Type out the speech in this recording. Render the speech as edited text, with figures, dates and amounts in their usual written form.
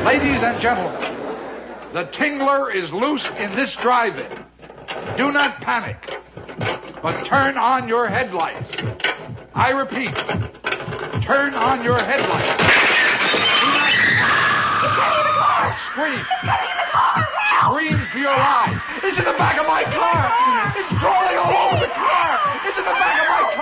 Ladies and gentlemen, the Tingler is loose in this drive-in. Do not panic, but turn on your headlights. I repeat, turn on your headlights. Do not panic. Scream. Scream for your life. It's in the back of my car. It's crawling all over the